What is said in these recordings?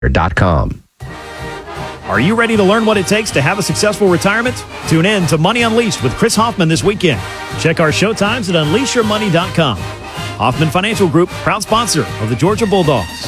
.com. Are you ready to learn what it takes to have a successful retirement? Tune in to Money Unleashed with Chris Hoffman this weekend. Check our show times at unleashyourmoney.com. Hoffman Financial Group, proud sponsor of the Georgia Bulldogs.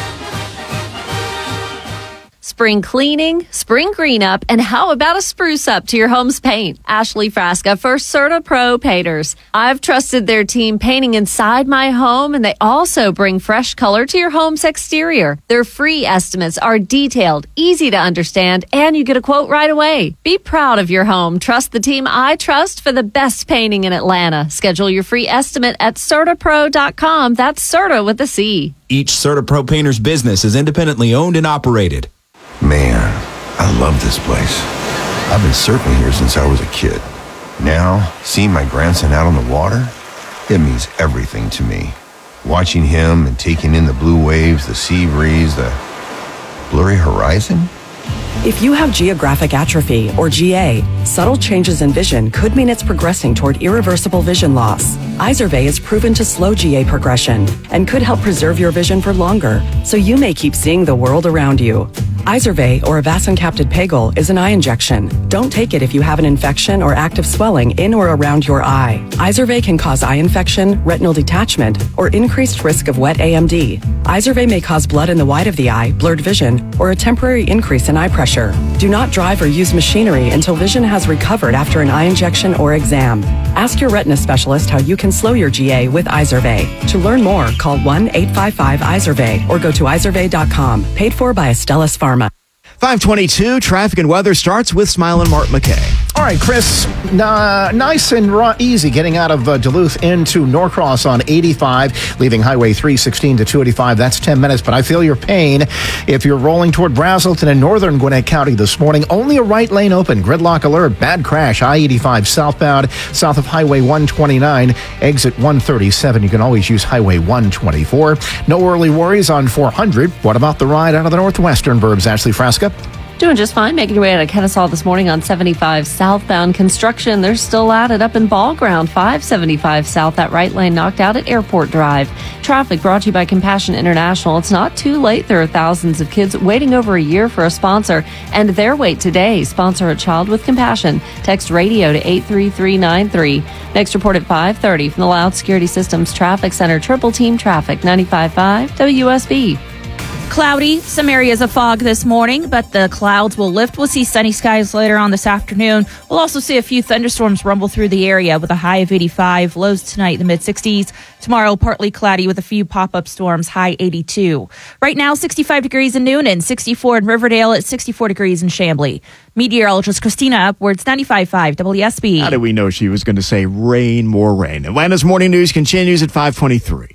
Spring cleaning, spring green up, and how about a spruce up to your home's paint? Ashley Frasca for Certa Pro Painters. I've trusted their team painting inside my home, and they also bring fresh color to your home's exterior. Their free estimates are detailed, easy to understand, and you get a quote right away. Be proud of your home. Trust the team I trust for the best painting in Atlanta. Schedule your free estimate at CertaPro.com. That's Certa with a C. Each Certa Pro Painters business is independently owned and operated. Man, I love this place. I've been surfing here since I was a kid. Now, seeing my grandson out on the water, it means everything to me. Watching him and taking in the blue waves, the sea breeze, the blurry horizon. If you have geographic atrophy, or GA, subtle changes in vision could mean it's progressing toward irreversible vision loss. Izervay is proven to slow GA progression and could help preserve your vision for longer, so you may keep seeing the world around you. Izervay, or avacincaptad pegol, is an eye injection. Don't take it if you have an infection or active swelling in or around your eye. Izervay can cause eye infection, retinal detachment, or increased risk of wet AMD. Izervay may cause blood in the white of the eye, blurred vision, or a temporary increase in eye pressure. Do not drive or use machinery until vision has recovered after an eye injection or exam. Ask your retina specialist how you can slow your GA with Izervay. To learn more, call 1-855-IZERVAY or go to izervay.com. Paid for by Astellas Pharma. 522, traffic and weather starts with Smile and Mark McKay. All right, Chris, nice and easy getting out of Duluth into Norcross on 85, leaving Highway 316 to 285. That's 10 minutes, but I feel your pain. If you're rolling toward Brazelton in northern Gwinnett County this morning, only a right lane open. Gridlock alert, bad crash, I-85 southbound, south of Highway 129, exit 137. You can always use Highway 124. No early worries on 400. What about the ride out of the northwestern burbs, Ashley Frasca? Doing just fine. Making your way out of Kennesaw this morning on 75 southbound. Construction, they're still at it up in Ball Ground. 575 south, that right lane knocked out at Airport Drive. Traffic brought to you by Compassion International. It's not too late. There are thousands of kids waiting over a year for a sponsor, and their wait today. Sponsor a child with compassion. Text radio to 83393. Next report at 5:30 from the Loud Security Systems Traffic Center. Triple Team Traffic, 95.5 WSB. Cloudy, some areas of fog this morning, but the clouds will lift. We'll see sunny skies later on this afternoon. We'll also see a few thunderstorms rumble through the area with a high of 85. Lows tonight in the mid-60s. Tomorrow, partly cloudy with a few pop-up storms, high 82. Right now, 65 degrees in Noonan, 64 in Riverdale, at 64 degrees in Chamblee. Meteorologist Christina Upwards, 95.5 WSB. How did we know she was going to say rain, more rain? Atlanta's Morning News continues at 523.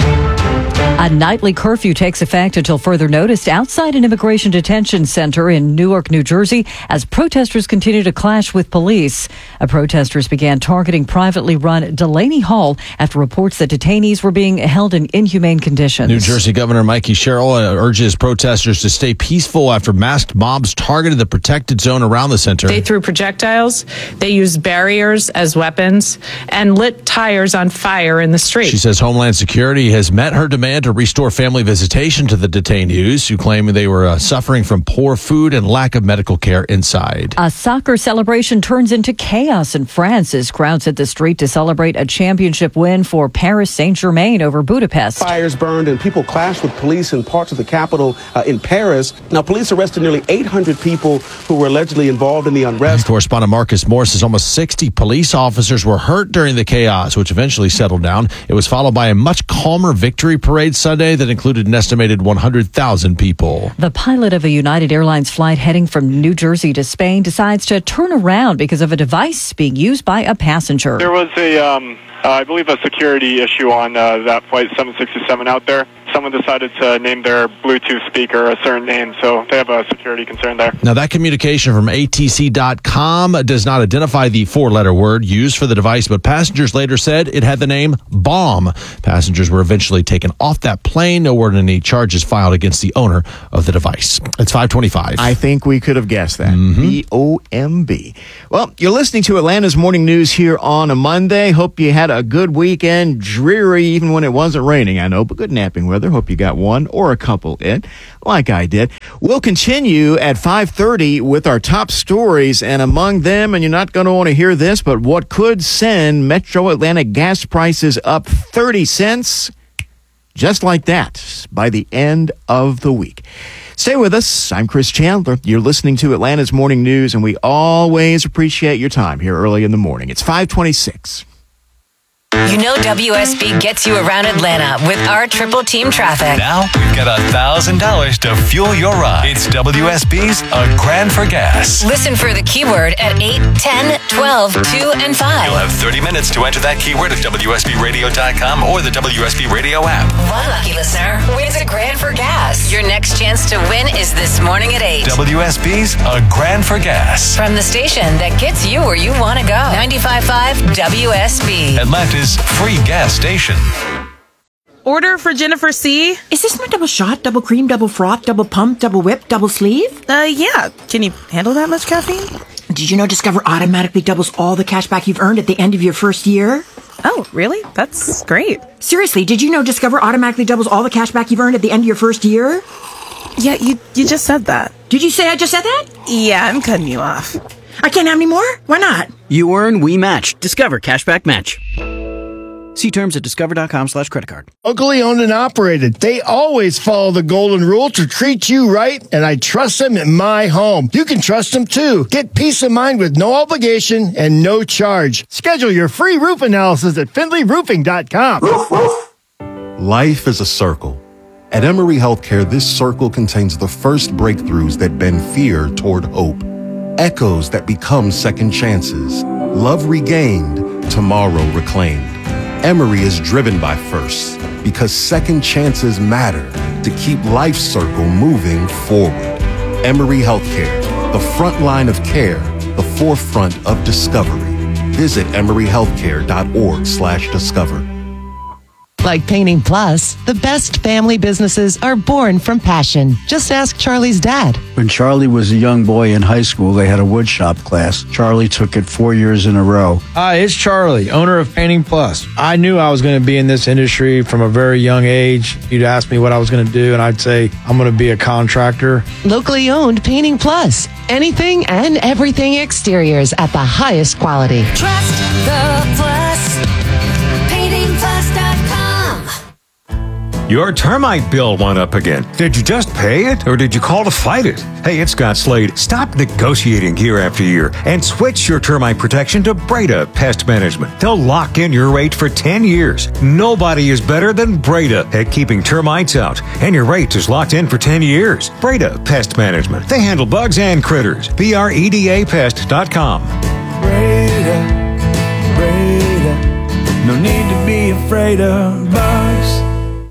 A nightly curfew takes effect until further notice outside an immigration detention center in Newark, New Jersey, as protesters continue to clash with police. Protesters began targeting privately run Delaney Hall after reports that detainees were being held in inhumane conditions. New Jersey Governor Mikey Sherrill urges protesters to stay peaceful after masked mobs targeted the protected zone around the center. They threw projectiles, they used barriers as weapons, and lit tires on fire in the street. She says Homeland Security has met her demand to restore family visitation to the detainees who claim they were suffering from poor food and lack of medical care inside. A soccer celebration turns into chaos in France as crowds hit the street to celebrate a championship win for Paris Saint-Germain over Budapest. Fires burned and people clashed with police in parts of the capital in Paris. Now, police arrested nearly 800 people who were allegedly involved in the unrest. Correspondent Marcus Moore says almost 60 police officers were hurt during the chaos, which eventually settled down. It was followed by a much calmer victory parade Sunday that included an estimated 100,000 people. The pilot of a United Airlines flight heading from New Jersey to Spain decides to turn around because of a device being used by a passenger. There was I believe a security issue on that flight 767 out there. Someone decided to name their Bluetooth speaker a certain name, so they have a security concern there. Now, that communication from ATC.com does not identify the four-letter word used for the device, but passengers later said it had the name bomb. Passengers were eventually taken off that plane. No word on any charges filed against the owner of the device. It's 5:25. I think we could have guessed that. B-O-M-B. Well, you're listening to Atlanta's Morning News here on a Monday. Hope you had had a good weekend. Dreary even when it wasn't raining, I know, but good napping weather. Hope you got one or a couple in, like I did. We'll continue at 5:30 with our top stories, and among them, and you're not going to want to hear this, but what could send Metro Atlanta gas prices up 30 cents, just like that, by the end of the week. Stay with us. I'm Chris Chandler. You're listening to Atlanta's Morning News, and we always appreciate your time here early in the morning. It's 5:26. You know WSB gets you around Atlanta with our triple team traffic. Now we've got $1,000 to fuel your ride. It's WSB's A Grand for Gas. Listen for the keyword at 8, 10, 12, 2, and 5. You'll have 30 minutes to enter that keyword at WSBRadio.com or the WSB Radio app. One lucky listener wins a grand for gas. Your next chance to win is this morning at 8. WSB's A Grand for Gas. From the station that gets you where you want to go. 95.5 WSB. Atlanta's free gas station. Order for Jennifer C. Is this my double shot, double cream, double froth, double pump, double whip, double sleeve? Yeah. Can you handle that much caffeine? Did you know Discover automatically doubles all the cash back you've earned at the end of your first year? Oh, really? That's great. Seriously, did you know Discover automatically doubles all the cash back you've earned at the end of your first year? Yeah, you just said that. Did you say I just said that? Yeah, I'm cutting you off. I can't have any more? Why not? You earn, we match. Discover Cashback Match. See terms at discover.com/creditcard. Locally owned and operated. They always follow the golden rule to treat you right, and I trust them in my home. You can trust them too. Get peace of mind with no obligation and no charge. Schedule your free roof analysis at FindlayRoofing.com. Life is a circle. At Emory Healthcare, this circle contains the first breakthroughs that bend fear toward hope. Echoes that become second chances. Love regained, tomorrow reclaimed. Emory is driven by firsts because second chances matter to keep life's circle moving forward. Emory Healthcare, the front line of care, the forefront of discovery. Visit emoryhealthcare.org/discover. Like Painting Plus, the best family businesses are born from passion. Just ask Charlie's dad. When Charlie was a young boy in high school, they had a woodshop class. Charlie took it 4 years in a row. Hi, it's Charlie, owner of Painting Plus. I knew I was going to be in this industry from a very young age. You'd ask me what I was going to do, and I'd say, I'm going to be a contractor. Locally owned Painting Plus. Anything and everything exteriors at the highest quality. Trust the Plus. PaintingPlus.com. Your termite bill went up again. Did you just pay it, or did you call to fight it? Hey, it's Scott Slade. Stop negotiating year after year and switch your termite protection to Breda Pest Management. They'll lock in your rate for 10 years. Nobody is better than Breda at keeping termites out, and your rate is locked in for 10 years. Breda Pest Management. They handle bugs and critters. BREDApest.com. Breda, no need to be afraid of bugs.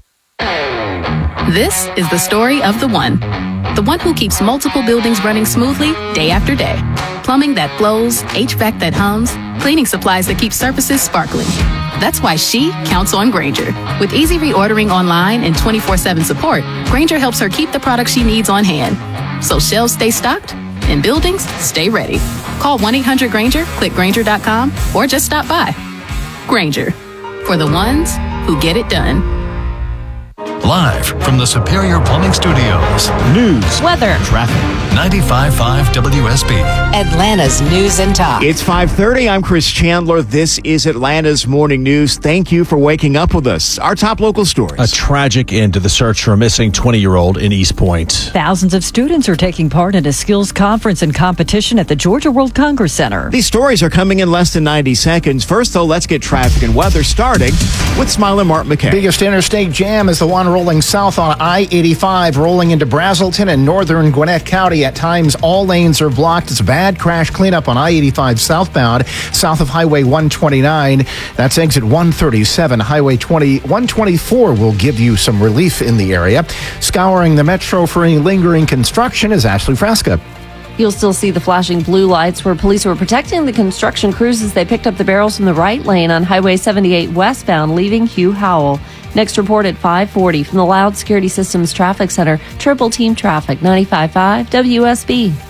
This is the story of the one who keeps multiple buildings running smoothly day after day. Plumbing that flows, HVAC that hums, cleaning supplies that keep surfaces sparkling. That's why she counts on Grainger. With easy reordering online and 24/7 support, Grainger helps her keep the products she needs on hand. So shelves stay stocked and buildings stay ready. Call 1-800-GRAINGER, click Grainger.com, or just stop by. Grainger, for the ones who get it done. Live from the Superior Plumbing Studios. News, weather, traffic. 95.5 WSB. Atlanta's News and Talk. It's 5:30. I'm Chris Chandler. This is Atlanta's Morning News. Thank you for waking up with us. Our top local stories. A tragic end to the search for a missing 20-year-old in East Point. Thousands of students are taking part in a skills conference and competition at the Georgia World Congress Center. These stories are coming in less than 90 seconds. First, though, let's get traffic and weather starting with Smiler Mark McKay. Biggest interstate jam is the one rolling south on I-85, rolling into Brazelton and northern Gwinnett County. At times, all lanes are blocked. It's a bad crash cleanup on I-85 southbound, south of Highway 129. That's exit 137. Highway 124 will give you some relief in the area. Scouring the metro for any lingering construction is Ashley Frasca. You'll still see the flashing blue lights where police were protecting the construction crews as they picked up the barrels from the right lane on Highway 78 westbound, leaving Hugh Howell. Next report at 5:40 from the Loud Security Systems Traffic Center. Triple Team Traffic, 95.5 WSB.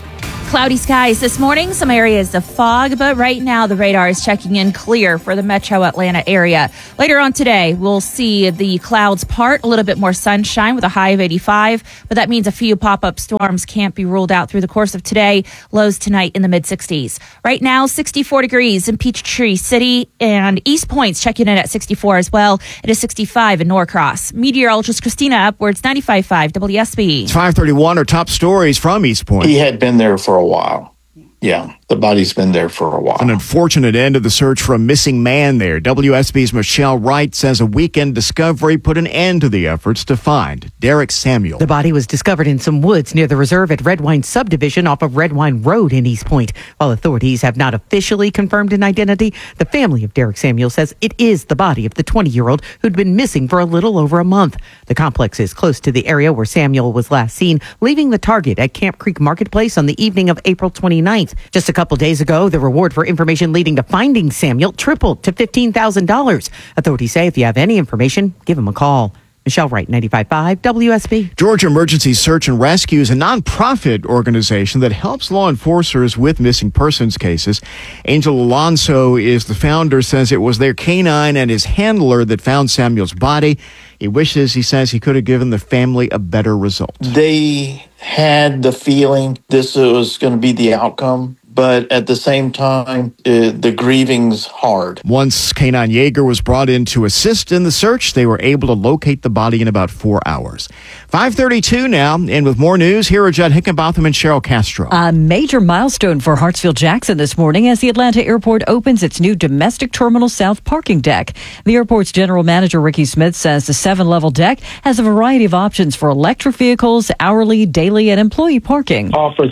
Cloudy skies this morning, some areas of fog, but right now the radar is checking in clear for the metro Atlanta area. Later on today, we'll see the clouds part, a little bit more sunshine with a high of 85, but that means a few pop-up storms can't be ruled out through the course of today. Lows tonight in the mid-60s. Right now, 64 degrees in Peachtree City, and East Point's checking in at 64 as well. It is 65 in Norcross. Meteorologist Christina Upwards, 95.5 WSB. It's 5:31. Our top stories from East Point. He had been there for a while. Yeah, the body's been there for a while. An unfortunate end to the search for a missing man there. WSB's Michelle Wright says a weekend discovery put an end to the efforts to find Derek Samuel. The body was discovered in some woods near the reserve at Redwine Subdivision off of Redwine Road in East Point. While authorities have not officially confirmed an identity, the family of Derek Samuel says it is the body of the 20-year-old who'd been missing for a little over a month. The complex is close to the area where Samuel was last seen, leaving the target at Camp Creek Marketplace on the evening of April 29th. Just a couple days ago, the reward for information leading to finding Samuel tripled to $15,000. Authorities say if you have any information, give them a call. Michelle Wright, 95.5 WSB. Georgia Emergency Search and Rescue is a nonprofit organization that helps law enforcers with missing persons cases. Angel Alonso is the founder, says it was their canine and his handler that found Samuel's body. He wishes, he says, he could have given the family a better result. They had the feeling this was going to be the outcome. But at the same time, the grieving's hard. Once Canine Yeager was brought in to assist in the search, they were able to locate the body in about 4 hours. 5:32 now, and with more news, here are Judd Hickenbotham and Cheryl Castro. A major milestone for Hartsfield-Jackson this morning as the Atlanta airport opens its new domestic terminal south parking deck. The airport's general manager, Ricky Smith, says the 7-level deck has a variety of options for electric vehicles, hourly, daily, and employee parking. Offers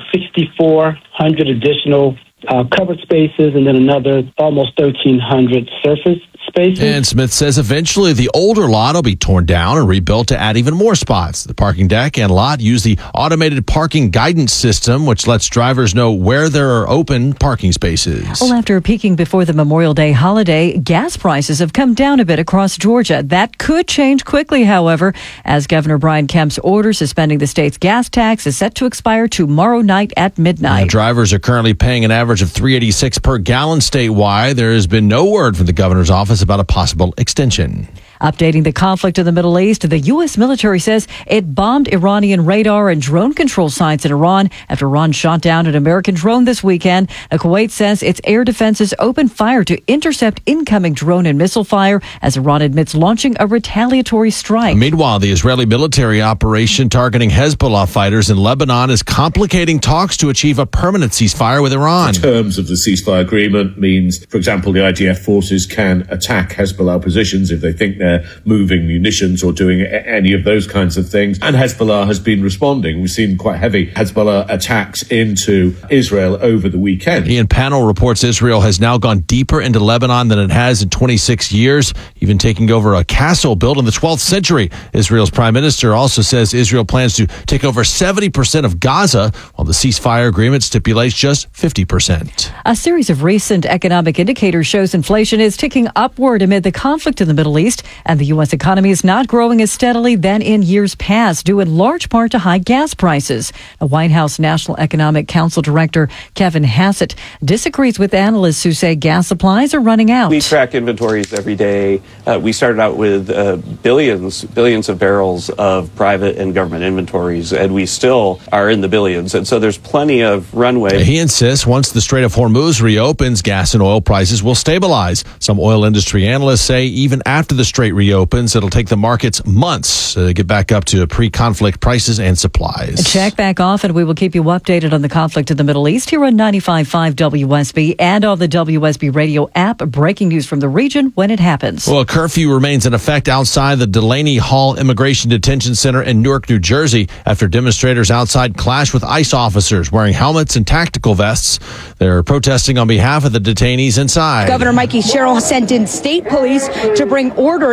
6,400 additional covered spaces and then another almost 1,300 surface spaces. And Smith says eventually the older lot will be torn down and rebuilt to add even more spots. The parking deck and lot use the automated parking guidance system, which lets drivers know where there are open parking spaces. Well, after peaking before the Memorial Day holiday, gas prices have come down a bit across Georgia. That could change quickly, however, as Governor Brian Kemp's order suspending the state's gas tax is set to expire tomorrow night at midnight. Now, drivers are currently paying an average of $3.86 per gallon statewide. There has been no word from the governor's office about a possible extension. Updating the conflict in the Middle East, the U.S. military says it bombed Iranian radar and drone control sites in Iran after Iran shot down an American drone this weekend. Now, Kuwait says its air defenses opened fire to intercept incoming drone and missile fire as Iran admits launching a retaliatory strike. Meanwhile, the Israeli military operation targeting Hezbollah fighters in Lebanon is complicating talks to achieve a permanent ceasefire with Iran. The terms of the ceasefire agreement means, for example, the IDF forces can attack Hezbollah positions if they think they're moving munitions or doing any of those kinds of things. And Hezbollah has been responding. We've seen quite heavy Hezbollah attacks into Israel over the weekend. Ian Panel reports Israel has now gone deeper into Lebanon than it has in 26 years, even taking over a castle built in the 12th century. Israel's prime minister also says Israel plans to take over 70% of Gaza, while the ceasefire agreement stipulates just 50%. A series of recent economic indicators shows inflation is ticking upward amid the conflict in the Middle East, and the U.S. economy is not growing as steadily than in years past, due in large part to high gas prices. The White House National Economic Council Director Kevin Hassett disagrees with analysts who say gas supplies are running out. We track inventories every day. We started out with billions of barrels of private and government inventories, and we still are in the billions. And so there's plenty of runway. He insists once the Strait of Hormuz reopens, gas and oil prices will stabilize. Some oil industry analysts say even after the Strait reopens, it'll take the markets months to get back up to pre-conflict prices and supplies. Check back off, and we will keep you updated on the conflict in the Middle East here on 95.5 WSB and on the WSB radio app. Breaking news from the region when it happens. Well, a curfew remains in effect outside the Delaney Hall Immigration Detention Center in Newark, New Jersey, after demonstrators outside clashed with ICE officers wearing helmets and tactical vests. They're protesting on behalf of the detainees inside. Governor Mikey Sherrill sent in state police to bring order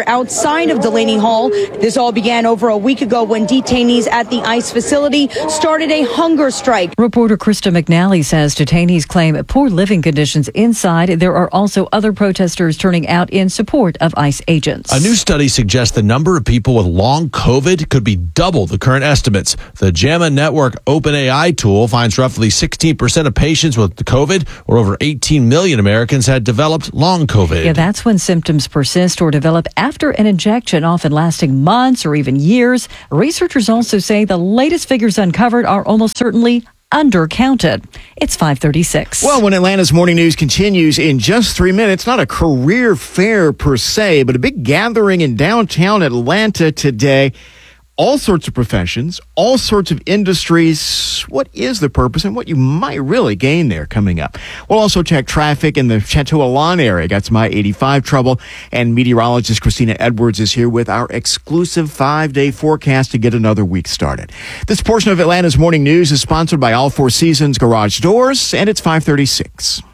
are outside of Delaney Hall. This all began over a week ago when detainees at the ICE facility started a hunger strike. Reporter Krista McNally says detainees claim poor living conditions inside. There are also other protesters turning out in support of ICE agents. A new study suggests the number of people with long COVID could be double the current estimates. The JAMA Network OpenAI tool finds roughly 16% of patients with COVID, or over 18 million Americans, had developed long COVID. Yeah, that's when symptoms persist or develop after an injection, often lasting months or even years. Researchers also say the latest figures uncovered are almost certainly undercounted. It's 5:36. Well, when Atlanta's morning news continues in just 3 minutes, not a career fair per se, but a big gathering in downtown Atlanta today. All sorts of professions, all sorts of industries. What is the purpose and what you might really gain there coming up? We'll also check traffic in the Chateau Alon area. Got some I-85 trouble. And meteorologist Christina Edwards is here with our exclusive 5-day forecast to get another week started. This portion of Atlanta's morning news is sponsored by All Four Seasons Garage Doors, and it's 5:36.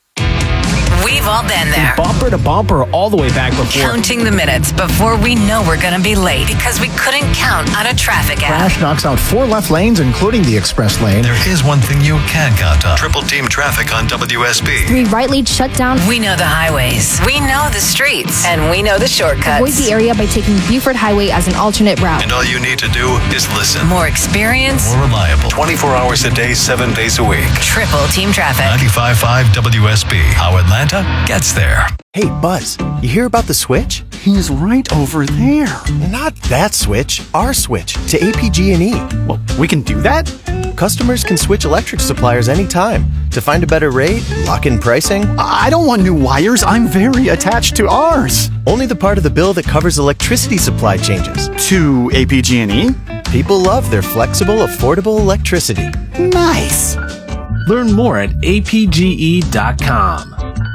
We've all been there. Bumper to bumper all the way back before. Counting the minutes before we know we're going to be late because we couldn't count on a traffic app. Crash knocks out 4 left lanes, including the express lane. There is one thing you can count on. Triple team traffic on WSB. 3 right lanes shut down. We know the highways. We know the streets. And we know the shortcuts. Avoid the area by taking Buford Highway as an alternate route. And all you need to do is listen. More experience. More reliable. 24 hours a day, 7 days a week. Triple team traffic. 95.5 WSB. How Atlanta gets there. Hey, Buzz, you hear about the switch? He's right over there. Not that switch, our switch to APG&E. Well, we can do that? Customers can switch electric suppliers anytime to find a better rate, lock in pricing. I don't want new wires. I'm very attached to ours. Only the part of the bill that covers electricity supply changes. To APG&E? People love their flexible, affordable electricity. Nice. Learn more at apge.com.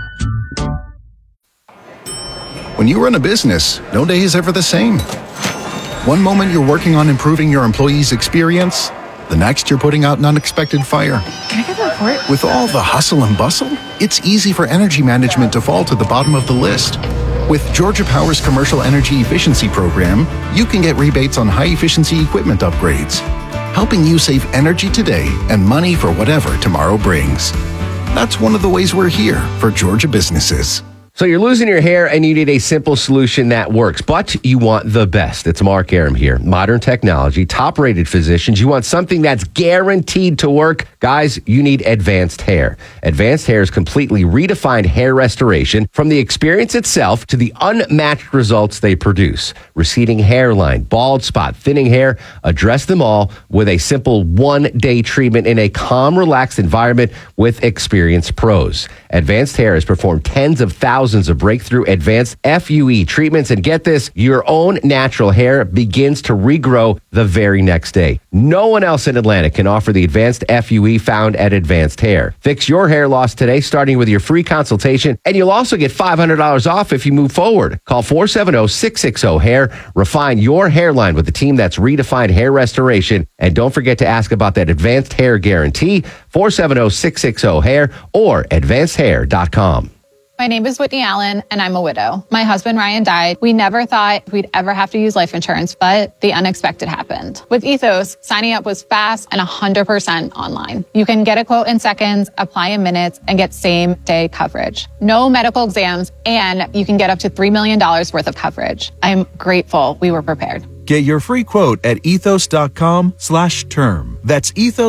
When you run a business, no day is ever the same. One moment you're working on improving your employees' experience, the next you're putting out an unexpected fire. Can I get the report? With all the hustle and bustle, it's easy for energy management to fall to the bottom of the list. With Georgia Power's Commercial Energy Efficiency Program, you can get rebates on high-efficiency equipment upgrades, helping you save energy today and money for whatever tomorrow brings. That's one of the ways we're here for Georgia businesses. So you're losing your hair and you need a simple solution that works, but you want the best. It's Mark Arum here. Modern technology, top-rated physicians. You want something that's guaranteed to work. Guys, you need Advanced Hair. Advanced Hair's completely redefined hair restoration, from the experience itself to the unmatched results they produce. Receding hairline, bald spot, thinning hair, address them all with a simple one-day treatment in a calm, relaxed environment with experienced pros. Advanced Hair has performed tens of thousands of breakthrough advanced FUE treatments, and get this, your own natural hair begins to regrow the very next day. No one else in Atlanta can offer the advanced FUE found at Advanced Hair. Fix your hair loss today, starting with your free consultation, and you'll also get $500 off if you move forward. Call 470-660-HAIR. Refine your hairline with the team that's redefined hair restoration, and don't forget to ask about that Advanced Hair Guarantee. 470-660-HAIR or advancedhair.com. My name is Whitney Allen, and I'm a widow. My husband, Ryan, died. We never thought we'd ever have to use life insurance, but the unexpected happened. With Ethos, signing up was fast and 100% online. You can get a quote in seconds, apply in minutes, and get same-day coverage. No medical exams, and you can get up to $3 million worth of coverage. I'm grateful we were prepared. Get your free quote at ethos.com/term. That's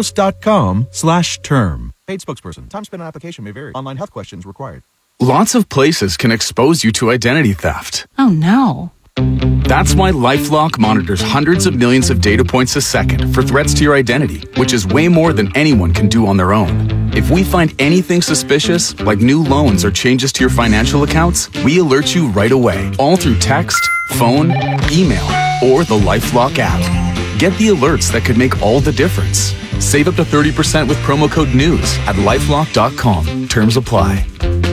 ethos.com/term. Paid spokesperson. Time spent on application may vary. Online health questions required. Lots of places can expose you to identity theft. Oh no. That's why LifeLock monitors hundreds of millions of data points a second for threats to your identity, which is way more than anyone can do on their own. If we find anything suspicious, like new loans or changes to your financial accounts, we alert you right away, all through text, phone, email, or the LifeLock app. Get the alerts that could make all the difference. Save up to 30% with promo code NEWS at LifeLock.com. Terms apply.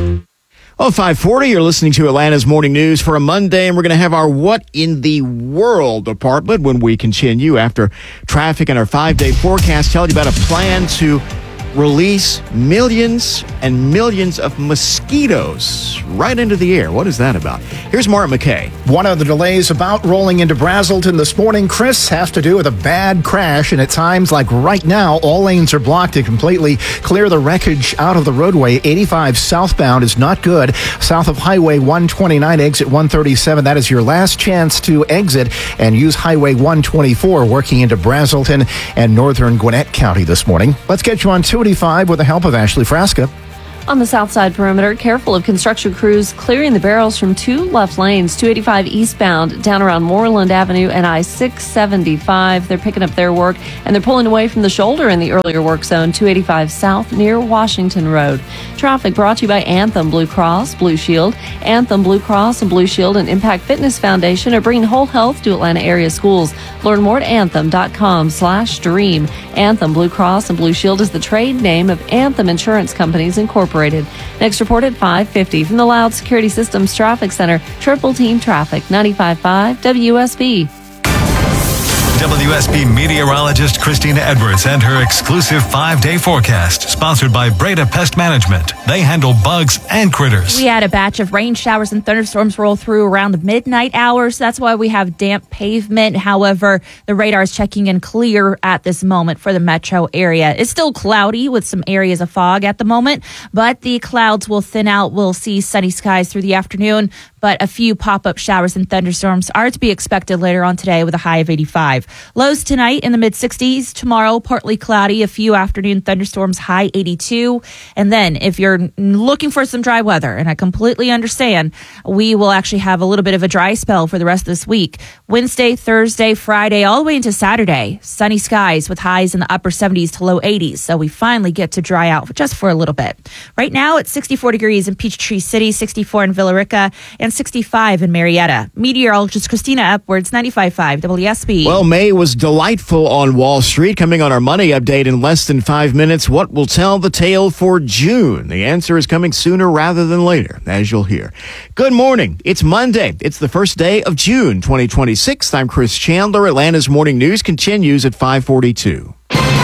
Oh, 540, you're listening to Atlanta's Morning News for a Monday, and we're going to have our What in the World department when we continue after traffic and our 5-day forecast. Tell you about a plan to release millions and millions of mosquitoes right into the air. What is that about? Here's Mark McKay. One of the delays about rolling into Brazelton this morning, Chris, has to do with a bad crash. And at times like right now, all lanes are blocked to completely clear the wreckage out of the roadway. 85 southbound is not good. South of Highway 129, exit 137. That is your last chance to exit and use Highway 124 working into Brazelton and northern Gwinnett County this morning. Let's get you on 285 with the help of Ashley Frasca. On the south side perimeter, careful of construction crews clearing the barrels from two left lanes, 285 eastbound, down around Moreland Avenue and I-675. They're picking up their work, and they're pulling away from the shoulder in the earlier work zone, 285 south near Washington Road. Traffic brought to you by Anthem Blue Cross Blue Shield. Anthem Blue Cross and Blue Shield and Impact Fitness Foundation are bringing whole health to Atlanta area schools. Learn more at anthem.com/dream. Anthem Blue Cross and Blue Shield is the trade name of Anthem Insurance Companies Incorporated. Next report at 5:50 from the Loud Security Systems Traffic Center. Triple Team Traffic, 95.5 WSB. WSB meteorologist Christina Edwards and her exclusive 5-day forecast, sponsored by Breda Pest Management. They handle bugs and critters. We had a batch of rain showers and thunderstorms roll through around the midnight hours. That's why we have damp pavement. However, the radar is checking in clear at this moment for the metro area. It's still cloudy with some areas of fog at the moment, but the clouds will thin out. We'll see sunny skies through the afternoon, but a few pop-up showers and thunderstorms are to be expected later on today with a high of 85. Lows tonight in the mid-60s. Tomorrow, partly cloudy, a few afternoon thunderstorms, high 82. And then if you're looking for some dry weather, and I completely understand, we will actually have a little bit of a dry spell for the rest of this week. Wednesday, Thursday, Friday, all the way into Saturday. Sunny skies with highs in the upper 70s to low 80s. So we finally get to dry out just for a little bit. Right now, it's 64 degrees in Peachtree City, 64 in Villa Rica, and 65 in Marietta. Meteorologist Christina Edwards, 95.5 WSB. Well, May was delightful on Wall Street. Coming on our money update in less than 5 minutes, what will tell the tale for June? The answer is coming sooner rather than later, as you'll hear. Good morning. It's Monday. It's the first day of June 2026. I'm Chris Chandler. Atlanta's Morning News continues at 5:42.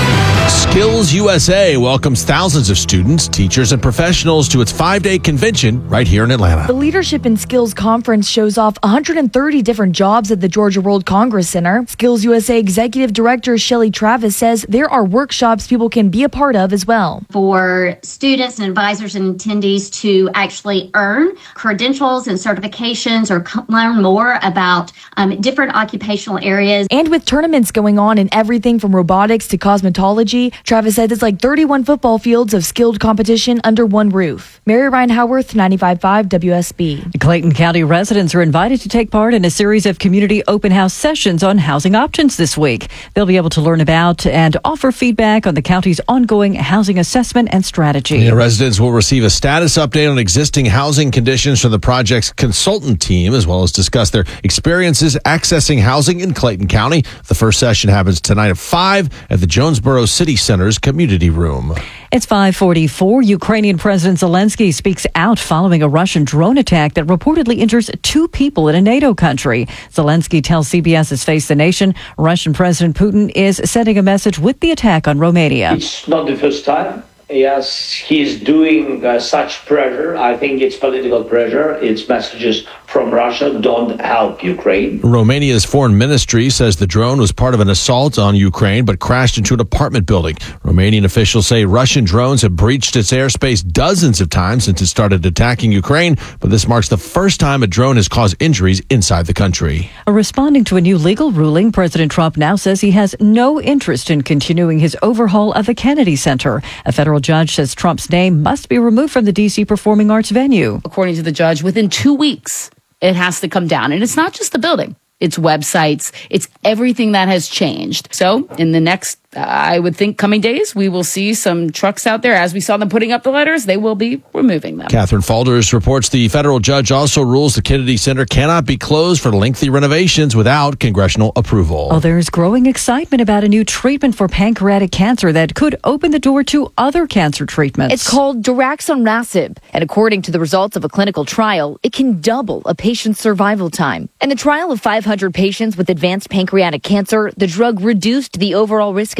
Skills USA welcomes thousands of students, teachers, and professionals to its 5-day convention right here in Atlanta. The Leadership in Skills Conference shows off 130 different jobs at the Georgia World Congress Center. Skills USA Executive Director Shelly Travis says there are workshops people can be a part of as well. For students and advisors and attendees to actually earn credentials and certifications or learn more about different occupational areas. And with tournaments going on in everything from robotics to cosmetology, Travis said it's like 31 football fields of skilled competition under one roof. Mary Ryan Howarth, 95.5 WSB. Clayton County residents are invited to take part in a series of community open house sessions on housing options this week. They'll be able to learn about and offer feedback on the county's ongoing housing assessment and strategy. Yeah, residents will receive a status update on existing housing conditions from the project's consultant team, as well as discuss their experiences accessing housing in Clayton County. The first session happens tonight at 5 at the Jonesboro City Center's community room. It's 5:44. Ukrainian President Zelensky speaks out following a Russian drone attack that reportedly injures 2 people in a NATO country. Zelensky tells CBS's Face the Nation Russian President Putin is sending a message with the attack on Romania. It's not the first time. Yes, he's doing such pressure. I think it's political pressure. It's messages from Russia, don't help Ukraine. Romania's foreign ministry says the drone was part of an assault on Ukraine but crashed into an apartment building. Romanian officials say Russian drones have breached its airspace dozens of times since it started attacking Ukraine, but this marks the first time a drone has caused injuries inside the country. Responding to a new legal ruling, President Trump now says he has no interest in continuing his overhaul of the Kennedy Center. A federal judge says Trump's name must be removed from the D.C. Performing Arts venue. According to the judge, within 2 weeks, it has to come down. And it's not just the building. It's websites. It's everything that has changed. So in the next, I would think, coming days, we will see some trucks out there. As we saw them putting up the letters, they will be removing them. Catherine Falders reports the federal judge also rules the Kennedy Center cannot be closed for lengthy renovations without congressional approval. Oh, there's growing excitement about a new treatment for pancreatic cancer that could open the door to other cancer treatments. It's called daraxonrasib, and according to the results of a clinical trial, it can double a patient's survival time. In a trial of 500 patients with advanced pancreatic cancer, the drug reduced the overall risk of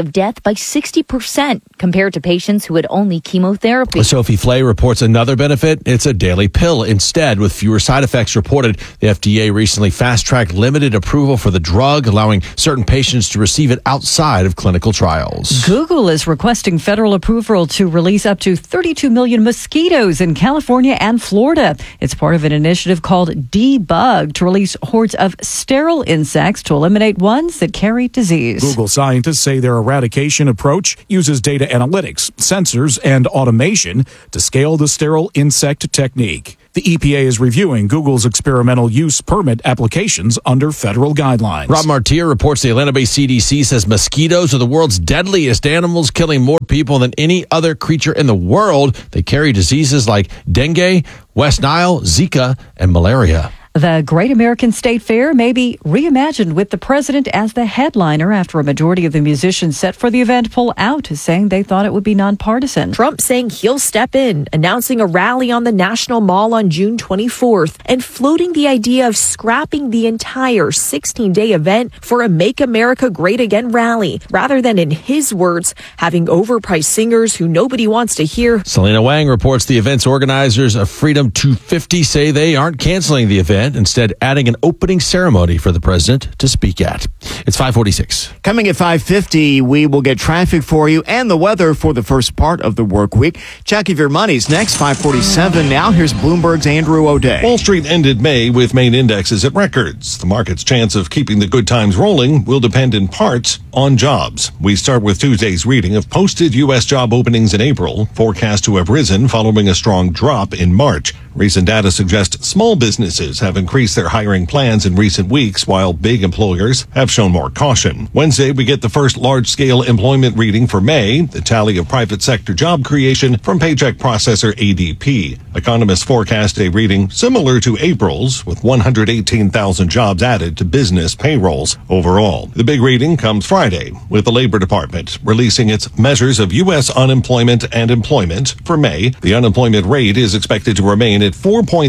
of death by 60% compared to patients who had only chemotherapy. Sophie Flay reports another benefit. It's a daily pill instead with fewer side effects reported. The FDA recently fast-tracked limited approval for the drug, allowing certain patients to receive it outside of clinical trials. Google is requesting federal approval to release up to 32 million mosquitoes in California and Florida. It's part of an initiative called Debug to release hordes of sterile insects to eliminate ones that carry disease. Google scientists say their eradication approach uses data analytics, sensors, and automation to scale the sterile insect technique. The EPA is reviewing Google's experimental use permit applications under federal guidelines. Rob Martier reports the Atlanta Bay CDC says mosquitoes are the world's deadliest animals, killing more people than any other creature in the world. They carry diseases like dengue, West Nile, Zika, and malaria. The Great American State Fair may be reimagined with the president as the headliner after a majority of the musicians set for the event pull out, saying they thought it would be nonpartisan. Trump saying he'll step in, announcing a rally on the National Mall on June 24th, and floating the idea of scrapping the entire 16-day event for a Make America Great Again rally, rather than, in his words, having overpriced singers who nobody wants to hear. Selena Wang reports the event's organizers of Freedom 250 say they aren't canceling the event, instead adding an opening ceremony for the president to speak at. It's 5:46. Coming at 5:50, we will get traffic for you and the weather for the first part of the work week. Check if your money's next. 5:47 now. Here's Bloomberg's Andrew O'Day. Wall Street ended May with main indexes at records. The market's chance of keeping the good times rolling will depend in part on jobs. We start with Tuesday's reading of posted U.S. job openings in April, forecast to have risen following a strong drop in March. Recent data suggests small businesses have increased their hiring plans in recent weeks, while big employers have shown more caution. Wednesday, we get the first large-scale employment reading for May, the tally of private sector job creation from paycheck processor ADP. Economists forecast a reading similar to April's, with 118,000 jobs added to business payrolls overall. The big reading comes Friday, with the Labor Department releasing its measures of U.S. unemployment and employment for May. The unemployment rate is expected to remain at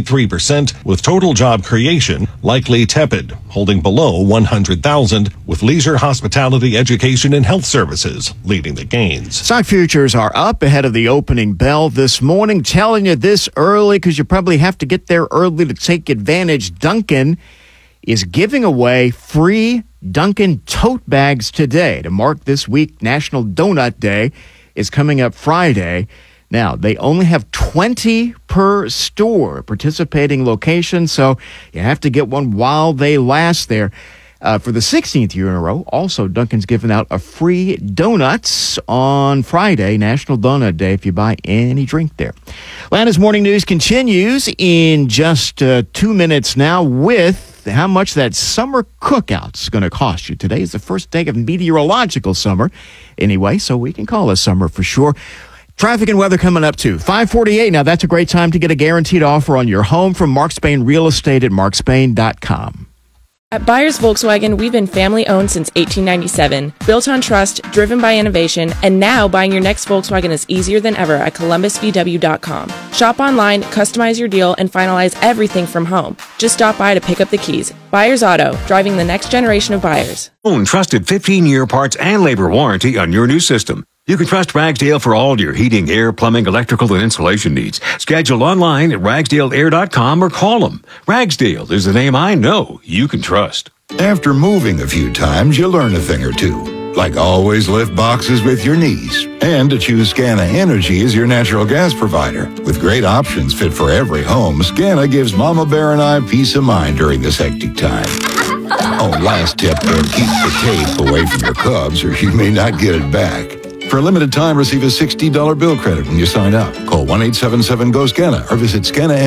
4.3%, with total job creation likely tepid, holding below 100,000, with leisure, hospitality, education, and health services leading the gains. Stock futures are up ahead of the opening bell this morning. Telling you this early because you probably have to get there early to take advantage. Dunkin' is giving away free Dunkin' tote bags today to mark this week. National Donut Day is coming up Friday. Now, they only have 20 per store participating location, so you have to get one while they last there. For the 16th year in a row, also Dunkin's giving out a free donuts on Friday, National Donut Day, if you buy any drink there. Atlanta's Morning News continues in just 2 minutes now with how much that summer cookout's going to cost you. Today is the first day of meteorological summer anyway, so we can call it summer for sure. Traffic and weather coming up too. 5:48. Now that's a great time to get a guaranteed offer on your home from Mark Spain Real Estate at markspain.com. At Byers Volkswagen, we've been family-owned since 1897, built on trust, driven by innovation, and now buying your next Volkswagen is easier than ever at columbusvw.com. Shop online, customize your deal, and finalize everything from home. Just stop by to pick up the keys. Byers Auto, driving the next generation of buyers. Own trusted 15-year parts and labor warranty on your new system. You can trust Ragsdale for all your heating, air, plumbing, electrical, and insulation needs. Schedule online at ragsdaleair.com or call them. Ragsdale is the name I know you can trust. After moving a few times, you'll learn a thing or two. Like always lift boxes with your knees. And to choose Scana Energy as your natural gas provider. With great options fit for every home, Scana gives Mama Bear and I peace of mind during this hectic time. Oh, last tip, keep the tape away from your Cubs or you may not get it back. For a limited time, receive a $60 bill credit when you sign up. Call 1-877-GO-SCANA or visit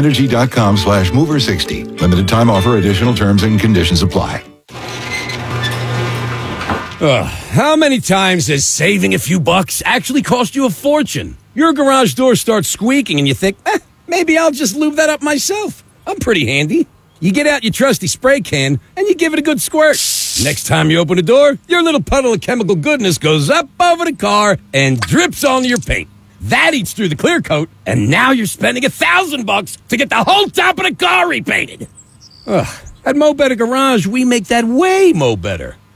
scanaenergy.com/mover60. Limited time offer. Additional terms and conditions apply. How many times has saving a few bucks actually cost you a fortune? Your garage door starts squeaking and you think, maybe I'll just lube that up myself. I'm pretty handy. You get out your trusty spray can and you give it a good squirt. Next time you open the door, your little puddle of chemical goodness goes up over the car and drips onto your paint. That eats through the clear coat, and now you're spending $1,000 to get the whole top of the car repainted. At Mo Better Garage, we make that way mo better.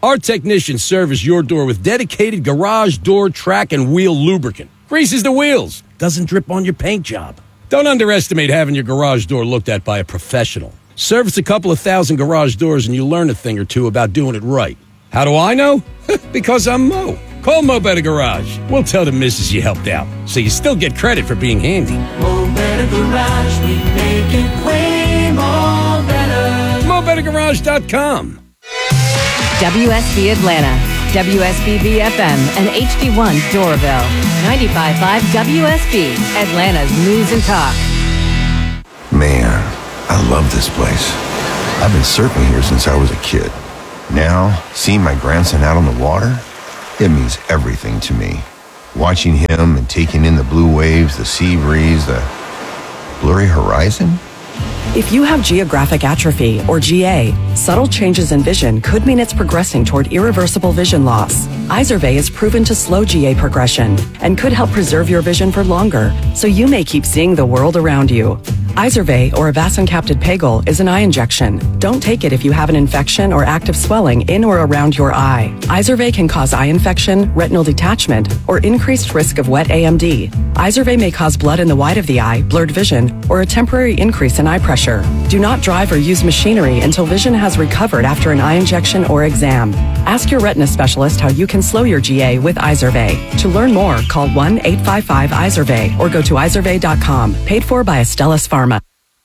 Our technicians service your door with dedicated garage door track and wheel lubricant. Greases the wheels. Doesn't drip on your paint job. Don't underestimate having your garage door looked at by a professional. Service a couple of thousand garage doors and you'll learn a thing or two about doing it right. How do I know? Because I'm Mo. Call Mo Better Garage. We'll tell the missus you helped out, so you still get credit for being handy. Mo Better Garage, we make it way more better. MoBetterGarage.com. WSB Atlanta, WSBB FM, and HD1 Doraville. 95.5 WSB, Atlanta's News and Talk. Man, I love this place. I've been surfing here since I was a kid. Now, seeing my grandson out on the water, it means everything to me. Watching him and taking in the blue waves, the sea breeze, the blurry horizon. If you have geographic atrophy, or GA, subtle changes in vision could mean it's progressing toward irreversible vision loss. Izervay is proven to slow GA progression and could help preserve your vision for longer, so you may keep seeing the world around you. Izervay, or avacincaptad pegol, is an eye injection. Don't take it if you have an infection or active swelling in or around your eye. Izervay can cause eye infection, retinal detachment, or increased risk of wet AMD. Izervay may cause blood in the white of the eye, blurred vision, or a temporary increase in eye pressure. Do not drive or use machinery until vision has recovered after an eye injection or exam. Ask your retina specialist how you can slow your GA with Izervay. To learn more, call 1-855-IZERVAY or go to izervay.com. Paid for by Astellas Pharma.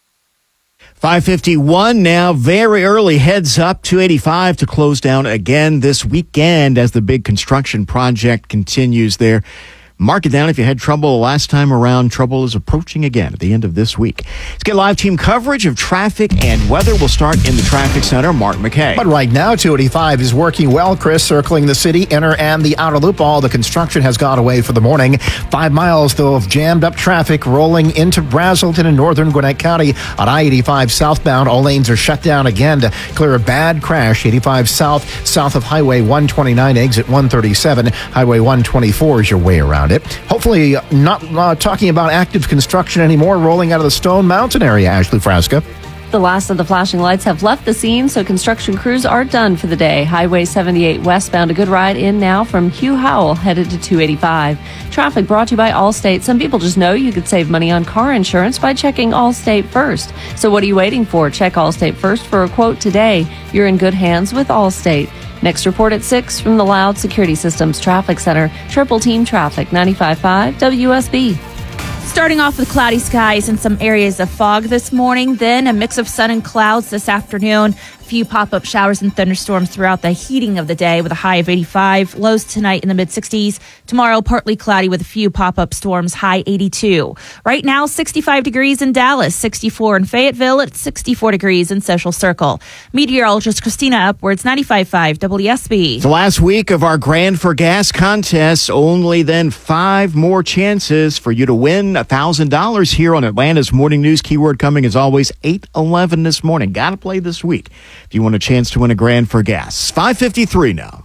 5:51 now, very early heads up, 285 to close down again this weekend as the big construction project continues there. Mark it down if you had trouble last time around. Trouble is approaching again at the end of this week. Let's get live team coverage of traffic and weather. We'll start in the traffic center. Mark McKay. But right now, 285 is working well, Chris, circling the city, inner and the outer loop. All the construction has got away for the morning. 5 miles, though, of jammed up traffic rolling into Brazelton in northern Gwinnett County on I-85 southbound. All lanes are shut down again to clear a bad crash. 85 south of Highway 129, exit 137. Highway 124 is your way around it. Hopefully not talking about active construction anymore, rolling out of the Stone Mountain area, Ashley Frasca. The last of the flashing lights have left the scene, so construction crews are done for the day. Highway 78 westbound, a good ride in now from Hugh Howell, headed to 285. Traffic brought to you by Allstate. Some people just know you could save money on car insurance by checking Allstate first. So what are you waiting for? Check Allstate first for a quote today. You're in good hands with Allstate. Next report at 6 from the Loud Security Systems Traffic Center. Triple Team Traffic, 95.5 WSB. Starting off with cloudy skies and some areas of fog this morning, then a mix of sun and clouds this afternoon. A few pop-up showers and thunderstorms throughout the heating of the day with a high of 85. Lows tonight in the mid-60s. Tomorrow, partly cloudy with a few pop-up storms, high 82. Right now, 65 degrees in Dallas, 64 in Fayetteville, at 64 degrees in Social Circle. Meteorologist Christina Upwards, 95.5 WSB. The last week of our Grand for Gas contest, only then 5 more chances for you to win $1,000 here on Atlanta's Morning News. Keyword coming as always, 8:11 this morning. Got to play this week if you want a chance to win a Grand for Gas. 5:53 now.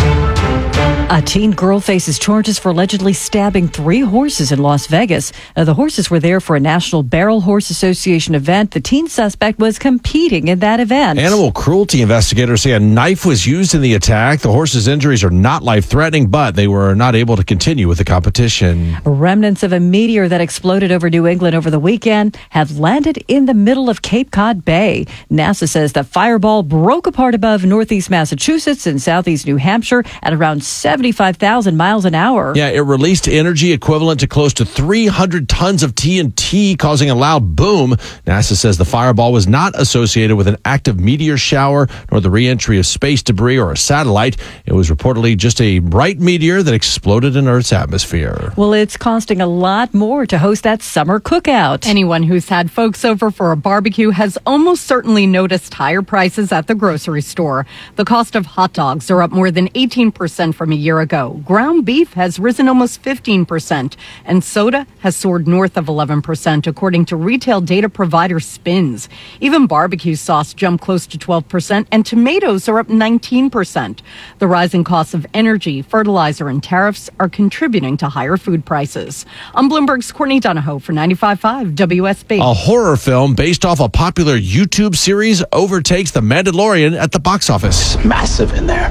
A teen girl faces charges for allegedly stabbing 3 horses in Las Vegas. The horses were there for a National Barrel Horse Association event. The teen suspect was competing in that event. Animal cruelty investigators say a knife was used in the attack. The horses' injuries are not life-threatening, but they were not able to continue with the competition. Remnants of a meteor that exploded over New England over the weekend have landed in the middle of Cape Cod Bay. NASA says the fireball broke apart above northeast Massachusetts and southeast New Hampshire at around 75,000 miles an hour. Yeah, it released energy equivalent to close to 300 tons of TNT, causing a loud boom. NASA says the fireball was not associated with an active meteor shower nor the re-entry of space debris or a satellite. It was reportedly just a bright meteor that exploded in Earth's atmosphere. Well, it's costing a lot more to host that summer cookout. Anyone who's had folks over for a barbecue has almost certainly noticed higher prices at the grocery store. The cost of hot dogs are up more than 18% from a year ago. Ground beef has risen almost 15%, and soda has soared north of 11%, according to retail data provider Spins. Even barbecue sauce jumped close to 12%, and tomatoes are up 19%. The rising costs of energy, fertilizer, and tariffs are contributing to higher food prices. I'm Bloomberg's Courtney Donahoe for 95.5 WSB. A horror film based off a popular YouTube series overtakes The Mandalorian at the box office. Massive in there.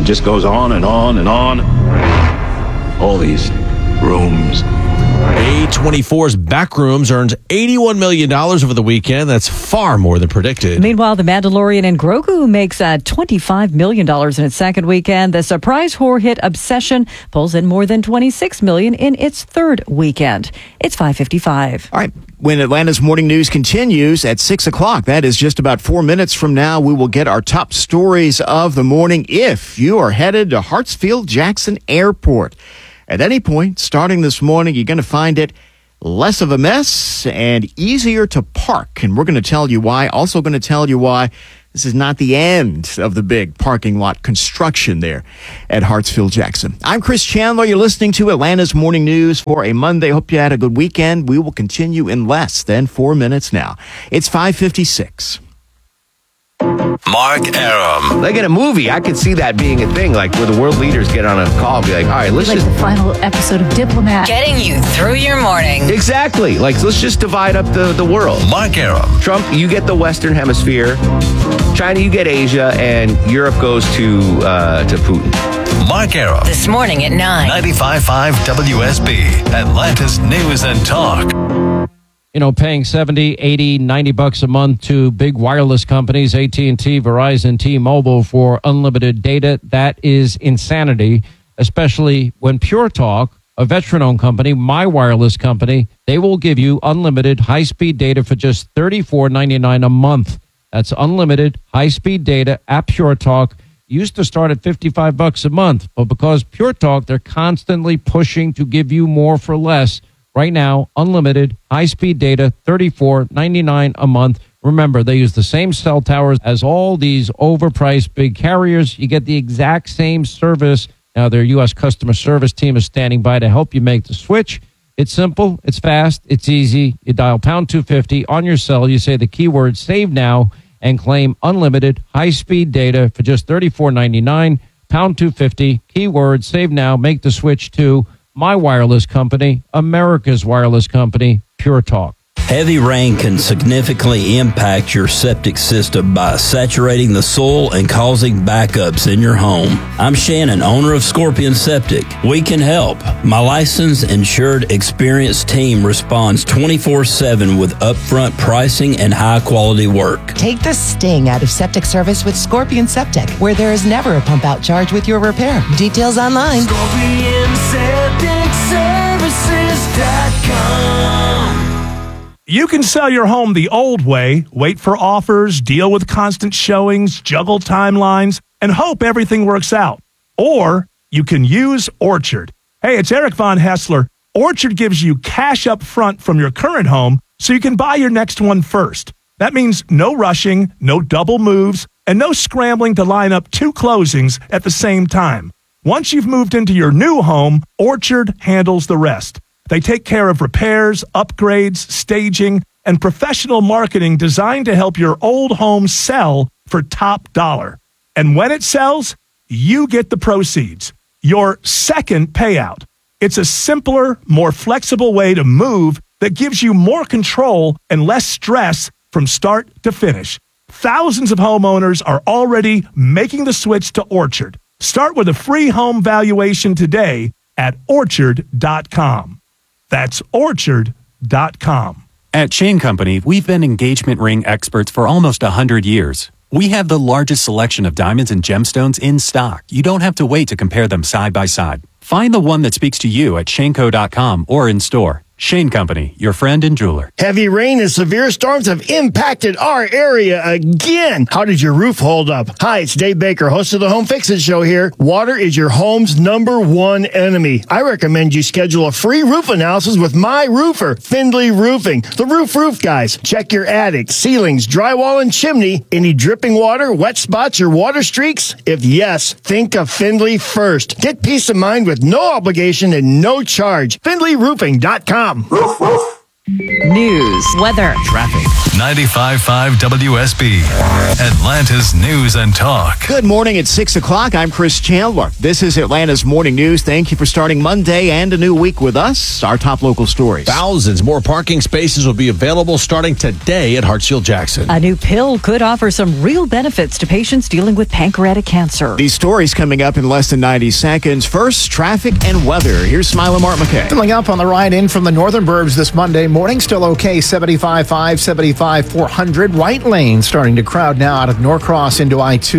It just goes on and on and on. All these rooms. A24's Backrooms earns $81 million over the weekend. That's far more than predicted. Meanwhile, The Mandalorian and Grogu makes $25 million in its second weekend. The surprise horror hit Obsession pulls in more than $26 million in its third weekend. It's 5:55. All right. When Atlanta's morning news continues at 6 o'clock, that is just about 4 minutes from now, we will get our top stories of the morning if you are headed to Hartsfield-Jackson Airport. At any point, starting this morning, you're going to find it less of a mess and easier to park. And we're going to tell you why. Also going to tell you why this is not the end of the big parking lot construction there at Hartsfield-Jackson. I'm Chris Chandler. You're listening to Atlanta's Morning News for a Monday. Hope you had a good weekend. We will continue in less than 4 minutes now. It's 5:56. Mark Arum. Like in a movie, I could see that being a thing, like where the world leaders get on a call and be like, all right, let's just... the final episode of Diplomat. Getting you through your morning. Exactly. Like, let's just divide up the world. Mark Arum. Trump, you get the Western Hemisphere. China, you get Asia. And Europe goes to Putin. Mark Arum. This morning at 9. 95.5 WSB. Atlanta's News and Talk. You know, paying $70, $80, $90 a month to big wireless companies, AT&T, Verizon, T-Mobile for unlimited data, that is insanity, especially when Pure Talk, a veteran-owned company, my wireless company, they will give you unlimited high-speed data for just $34.99 a month. That's unlimited high-speed data at Pure Talk. Used to start at $55 a month, but because Pure Talk, they're constantly pushing to give you more for less. Right now, unlimited, high-speed data, $34.99 a month. Remember, they use the same cell towers as all these overpriced big carriers. You get the exact same service. Now, their U.S. customer service team is standing by to help you make the switch. It's simple, it's fast, it's easy. You dial pound 250 on your cell. You say the keyword save now and claim unlimited, high-speed data for just $34.99. Pound 250, keyword save now, make the switch to my wireless company, America's wireless company, Pure Talk. Heavy rain can significantly impact your septic system by saturating the soil and causing backups in your home. I'm Shannon, owner of Scorpion Septic. We can help. My licensed, insured, experienced team responds 24/7 with upfront pricing and high-quality work. Take the sting out of septic service with Scorpion Septic, where there is never a pump-out charge with your repair. Details online. ScorpionSepticServices.com. You can sell your home the old way, wait for offers, deal with constant showings, juggle timelines, and hope everything works out. Or you can use Orchard. Hey, it's Eric Von Hessler. Orchard gives you cash up front from your current home so you can buy your next one first. That means no rushing, no double moves, and no scrambling to line up two closings at the same time. Once you've moved into your new home, Orchard handles the rest. They take care of repairs, upgrades, staging, and professional marketing designed to help your old home sell for top dollar. And when it sells, you get the proceeds, your second payout. It's a simpler, more flexible way to move that gives you more control and less stress from start to finish. Thousands of homeowners are already making the switch to Orchard. Start with a free home valuation today at Orchard.com. That's Orchard.com. At Chain Company, we've been engagement ring experts for almost 100 years. We have the largest selection of diamonds and gemstones in stock. You don't have to wait to compare them side by side. Find the one that speaks to you at Shaneco.com or in store. Shane Company, your friend and jeweler. Heavy rain and severe storms have impacted our area again. How did your roof hold up? Hi, it's Dave Baker, host of the Home Fix-It Show here. Water is your home's #1 enemy. I recommend you schedule a free roof analysis with my roofer, Findlay Roofing. The roof guys. Check your attic, ceilings, drywall, and chimney. Any dripping water, wet spots, or water streaks? If yes, think of Findlay first. Get peace of mind with no obligation and no charge. FindlayRoofing.com. News. Weather. Traffic. 95.5 WSB, Atlanta's News and Talk. Good morning at 6 o'clock. I'm Chris Chandler. This is Atlanta's Morning News. Thank you for starting Monday and a new week with us. Our top local stories. Thousands more parking spaces will be available starting today at Hartsfield-Jackson. A new pill could offer some real benefits to patients dealing with pancreatic cancer. These stories coming up in less than 90 seconds. First, traffic and weather. Here's Smile and Mark McKay. Filling up on the ride in from the northern burbs this Monday morning. Still okay. 75.5, 75. 400 right lane starting to crowd now out of Norcross into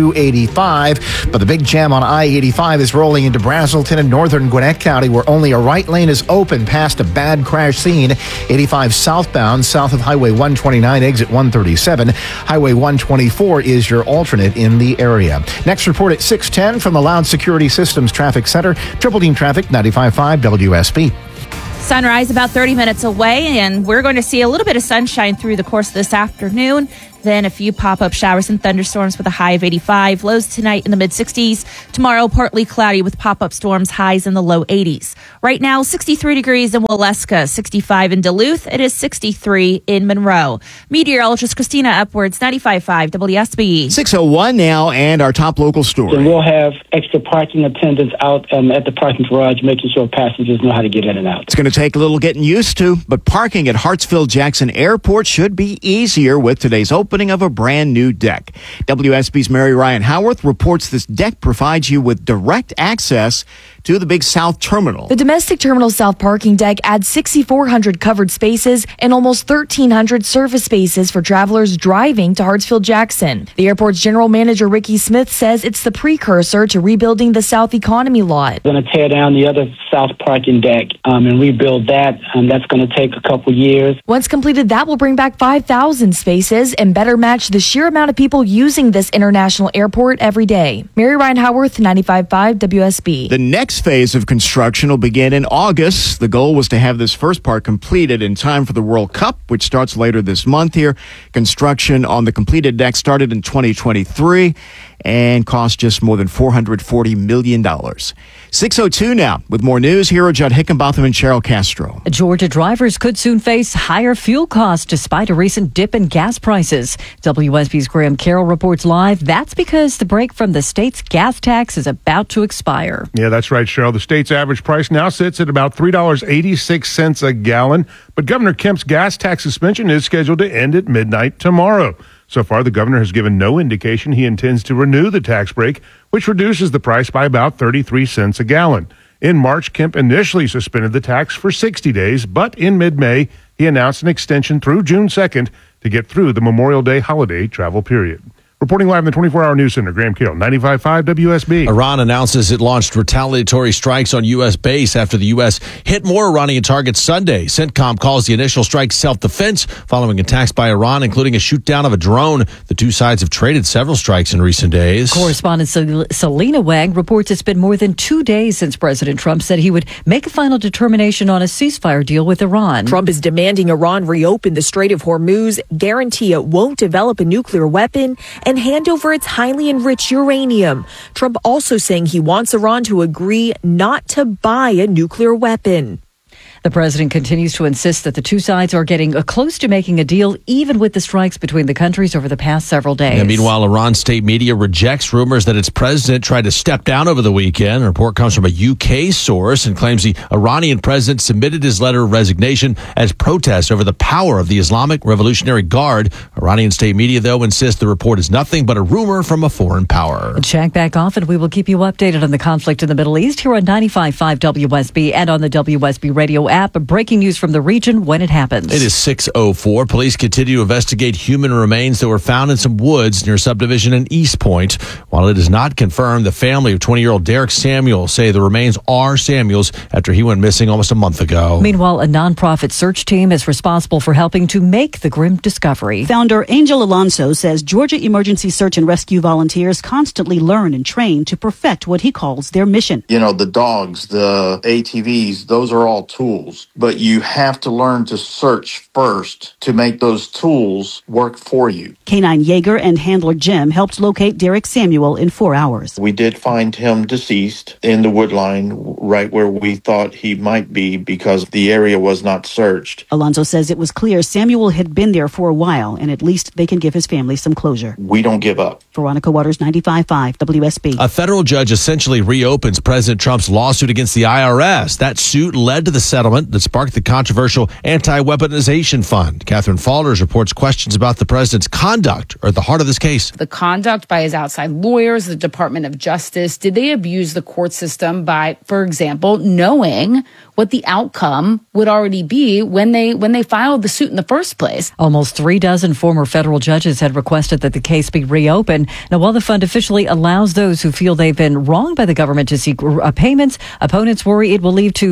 I-285, but the big jam on I-85 is rolling into Brazelton and northern Gwinnett County, where only a right lane is open past a bad crash scene. 85 southbound south of Highway 129 exit 137. Highway 124 is your alternate in the area. Next report at 6:10 from the Loud Security Systems Traffic Center. Triple Team Traffic 95.5 WSB. Sunrise about 30 minutes away, and we're going to see a little bit of sunshine through the course of this afternoon. Then a few pop-up showers and thunderstorms with a high of 85. Lows tonight in the mid-60s. Tomorrow, partly cloudy with pop-up storms, highs in the low 80s. Right now, 63 degrees in Waleska, 65 in Duluth. It is 63 in Monroe. Meteorologist Christina Upwards, 95.5 WSB. 6:01 now, and our top local story. And we'll have extra parking attendants out at the parking garage, making sure passengers know how to get in and out. It's going to take a little getting used to, but parking at Hartsfield-Jackson Airport should be easier with today's opening of a brand new deck. WSB's Mary Ryan Howarth reports this deck provides you with direct access to the Big South Terminal. The Domestic Terminal South parking deck adds 6,400 covered spaces and almost 1,300 surface spaces for travelers driving to Hartsfield-Jackson. The airport's general manager, Ricky Smith, says it's the precursor to rebuilding the South Economy lot. We're going to tear down the other South parking deck and rebuild that. That's going to take a couple years. Once completed, that will bring back 5,000 spaces and better match the sheer amount of people using this international airport every day. Mary Ryan Howarth, 95.5 WSB. The next phase of construction will begin in August. The goal was to have this first part completed in time for the World Cup, which starts later this month here. Construction on the completed deck started in 2023 and cost just more than $440 million. 6:02 now. With more news, here are Judd Hickenbotham and Cheryl Castro. Georgia drivers could soon face higher fuel costs despite a recent dip in gas prices. WSB's Graham Carroll reports live. That's because the break from the state's gas tax is about to expire. Yeah, that's right, Cheryl. The state's average price now sits at about $3.86 a gallon, but Governor Kemp's gas tax suspension is scheduled to end at midnight tomorrow. So far, the governor has given no indication he intends to renew the tax break, which reduces the price by about 33 cents a gallon. In March, Kemp initially suspended the tax for 60 days, but in mid-May, he announced an extension through June 2nd to get through the Memorial Day holiday travel period. Reporting live in the 24-hour news center, Graham Carroll, 95.5 WSB. Iran announces it launched retaliatory strikes on U.S. base after the U.S. hit more Iranian targets Sunday. CENTCOM calls the initial strike self-defense following attacks by Iran, including a shoot-down of a drone. The two sides have traded several strikes in recent days. Correspondent Selena Wang reports it's been more than 2 days since President Trump said he would make a final determination on a ceasefire deal with Iran. Trump is demanding Iran reopen the Strait of Hormuz, guarantee it won't develop a nuclear weapon, and hand over its highly enriched uranium. Trump also saying he wants Iran to agree not to buy a nuclear weapon. The president continues to insist that the two sides are getting close to making a deal, even with the strikes between the countries over the past several days. And meanwhile, Iran state media rejects rumors that its president tried to step down over the weekend. A report comes from a UK source and claims the Iranian president submitted his letter of resignation as protest over the power of the Islamic Revolutionary Guard. Iranian state media, though, insists the report is nothing but a rumor from a foreign power. Check back off, and we will keep you updated on the conflict in the Middle East here on 95.5 WSB and on the WSB radio app. Breaking news from the region when it happens. It is 6:04. Police continue to investigate human remains that were found in some woods near a subdivision in East Point. While it is not confirmed, the family of 20-year-old Derek Samuel say the remains are Samuel's after he went missing almost a month ago. Meanwhile, a nonprofit search team is responsible for helping to make the grim discovery. Founder Angel Alonso says Georgia Emergency Search and Rescue volunteers constantly learn and train to perfect what he calls their mission. You know, the dogs, the ATVs, those are all tools. tools, but you have to learn to search first to make those tools work for you. Canine Yeager and handler Jim helped locate Derek Samuel in 4 hours. We did find him deceased in the wood line right where we thought he might be because the area was not searched. Alonzo says it was clear Samuel had been there for a while, and at least they can give his family some closure. We don't give up. Veronica Waters, 95.5 WSB. A federal judge essentially reopens President Trump's lawsuit against the IRS. That suit led to the settlement that sparked the controversial anti-weaponization fund. Catherine Falders reports questions about the president's conduct are at the heart of this case. The conduct by his outside lawyers, the Department of Justice, did they abuse the court system by, for example, knowing what the outcome would already be when they filed the suit in the first place? Almost 36 former federal judges had requested that the case be reopened. Now, while the fund officially allows those who feel they've been wronged by the government to seek payments, opponents worry it will lead to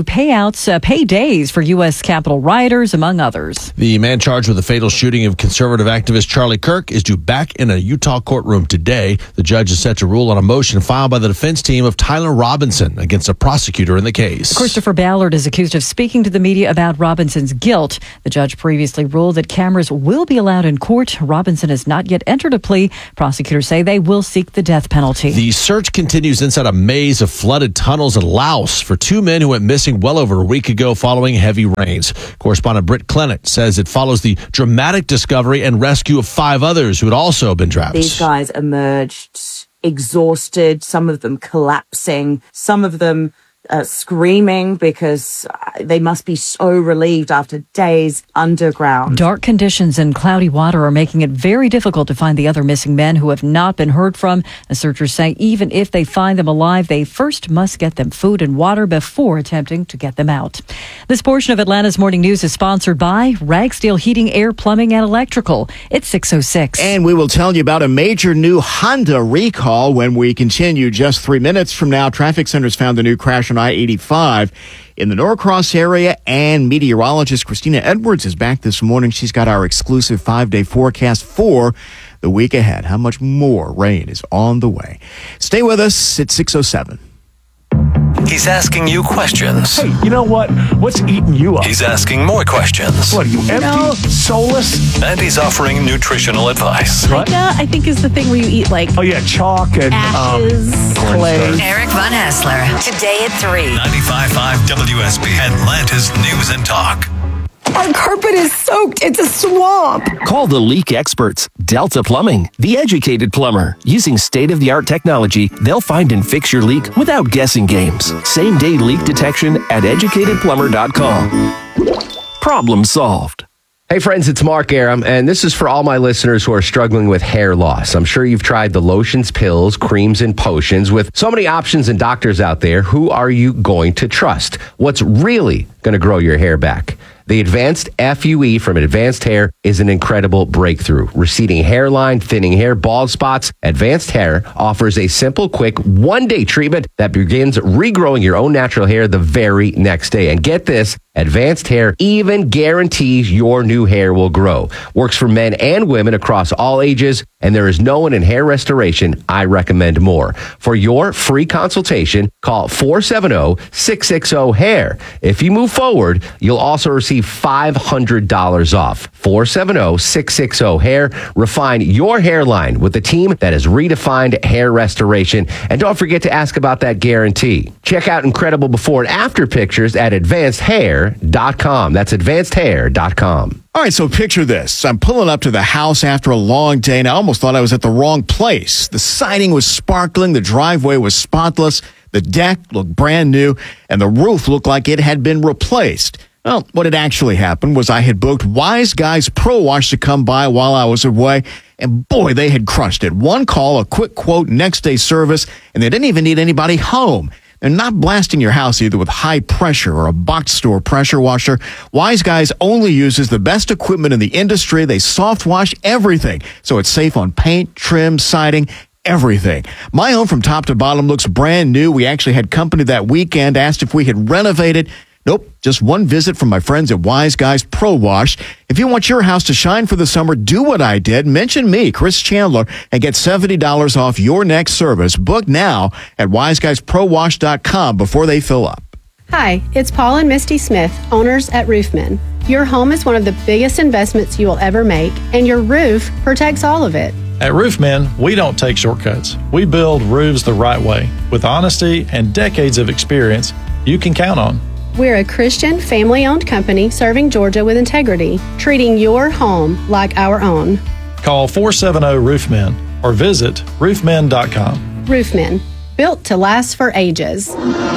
paydays for U.S. Capitol rioters, among others. The man charged with the fatal shooting of conservative activist Charlie Kirk is due back in a Utah courtroom today. The judge is set to rule on a motion filed by the defense team of Tyler Robinson against a prosecutor in the case. Christopher Ballard is accused of speaking to the media about Robinson's guilt. The judge previously ruled that cameras will be allowed in court. Robinson has not yet entered a plea. Prosecutors say they will seek the death penalty. The search continues inside a maze of flooded tunnels in Laos for 2 men who went missing well over a week ago following heavy rains. Correspondent Britt Clennett says it follows the dramatic discovery and rescue of 5 others who had also been trapped. These guys emerged exhausted, some of them collapsing, some of them screaming because they must be so relieved after days underground. Dark conditions and cloudy water are making it very difficult to find the other missing men who have not been heard from. The searchers say even if they find them alive, they first must get them food and water before attempting to get them out. This portion of Atlanta's Morning News is sponsored by Ragsdale Heating, Air, Plumbing, and Electrical. It's 6:06. And we will tell you about a major new Honda recall when we continue just 3 minutes from now. Traffic Centers found a new crash on I-85 in the Norcross area, and meteorologist Christina Edwards is back this morning. She's got our exclusive 5-day forecast for the week ahead. How much more rain is on the way? Stay with us at 6:07. He's asking you questions. Hey, you know what? What's eating you up? He's asking more questions. What are you, empty? Soulless? And he's offering nutritional advice. What? I think is the thing where you eat like chalk and ashes, clay. Eric Von Hassler, today at 3. 95.5 WSB, Atlanta's News and Talk. Our carpet is soaked. It's a swamp. Call the leak experts, Delta Plumbing, the educated plumber. Using state-of-the-art technology, they'll find and fix your leak without guessing games. Same-day leak detection at educatedplumber.com. Problem solved. Hey friends, it's Mark Aram, and this is for all my listeners who are struggling with hair loss. I'm sure you've tried the lotions, pills, creams, and potions. With so many options and doctors out there, who are you going to trust? What's really going to grow your hair back? The Advanced FUE from Advanced Hair is an incredible breakthrough. Receding hairline, thinning hair, bald spots. Advanced Hair offers a simple, quick, one-day treatment that begins regrowing your own natural hair the very next day. And get this, Advanced Hair even guarantees your new hair will grow. Works for men and women across all ages, and there is no one in hair restoration I recommend more. For your free consultation, call 470-660-HAIR. If you move forward, you'll also receive $500 off. 470-660-HAIR. Refine your hairline with a team that has redefined hair restoration. And don't forget to ask about that guarantee. Check out incredible before and after pictures at advancedhair.com. That's advancedhair.com. All right, so picture this. I'm pulling up to the house after a long day, and I almost thought I was at the wrong place. The siding was sparkling, the driveway was spotless, the deck looked brand new, and the roof looked like it had been replaced. Well, what had actually happened was I had booked Wise Guys Pro Wash to come by while I was away, and boy, they had crushed it. One call, a quick quote, next day service, and they didn't even need anybody home. They're not blasting your house either with high pressure or a box store pressure washer. Wise Guys only uses the best equipment in the industry. They soft wash everything, so it's safe on paint, trim, siding, everything. My home from top to bottom looks brand new. We actually had company that weekend, asked if we had renovated. Nope, just one visit from my friends at Wise Guys Pro Wash. If you want your house to shine for the summer, do what I did. Mention me, Chris Chandler, and get $70 off your next service. Book now at wiseguysprowash.com before they fill up. Hi, it's Paul and Misty Smith, owners at Roofmen. Your home is one of the biggest investments you will ever make, and your roof protects all of it. At Roofmen, we don't take shortcuts. We build roofs the right way, with honesty and decades of experience you can count on. We're a Christian, family-owned company serving Georgia with integrity, treating your home like our own. Call 470-ROOFMEN or visit roofmen.com. Roofmen, built to last for ages.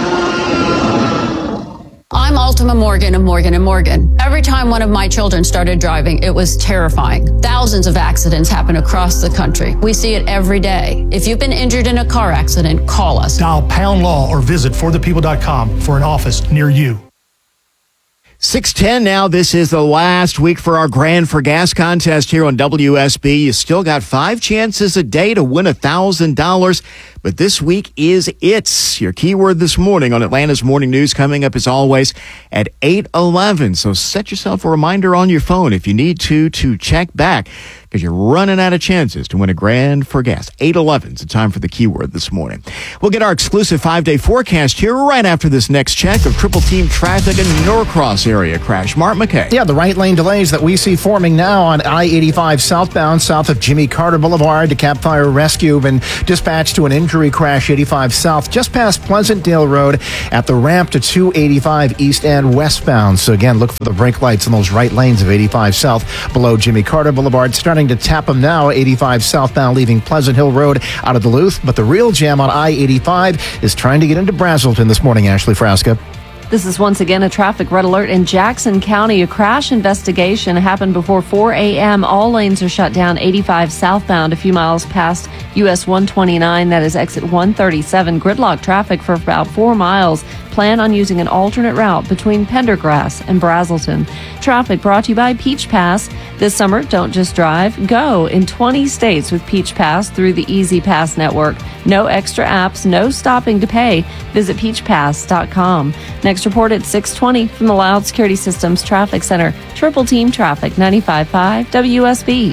I'm Ultima Morgan of Morgan & Morgan. Every time one of my children started driving, it was terrifying. Thousands of accidents happen across the country. We see it every day. If you've been injured in a car accident, call us. Dial pound law or visit forthepeople.com for an office near you. 6:10 now. This is the last week for our Grand for Gas contest here on WSB. You still got 5 chances a day to win $1,000, but this week is it. Your keyword this morning on Atlanta's Morning News coming up as always at 8:11. So set yourself a reminder on your phone if you need to check back, because you're running out of chances to win a Grand for Gas. 8:11 is the time for the keyword this morning. We'll get our exclusive 5-day forecast here right after this next check of triple team traffic in Norcross area crash. Mark McKay. Yeah, the right lane delays that we see forming now on I-85 southbound south of Jimmy Carter Boulevard. DeKalb Fire Rescue been dispatched to an injury crash 85 south just past Pleasantdale Road at the ramp to 285 east and westbound. So again, look for the brake lights in those right lanes of 85 south below Jimmy Carter Boulevard. Starting to tap them now, 85 southbound leaving Pleasant Hill Road out of Duluth. But the real jam on I-85 is trying to get into Brazelton this morning. Ashley Frasca. This is once again a traffic red alert in Jackson County. A crash investigation happened before 4 a.m. All lanes are shut down 85 southbound, a few miles past US 129. That is exit 137. Gridlock traffic for about 4 miles. Plan on using an alternate route between Pendergrass and Brazelton. Traffic brought to you by Peach Pass. This summer, don't just drive, go in 20 states with Peach Pass through the Easy Pass network. No extra apps, no stopping to pay. Visit peachpass.com. Next report at 6:20 from the Loud Security Systems Traffic Center. Triple Team Traffic, 95.5 WSB.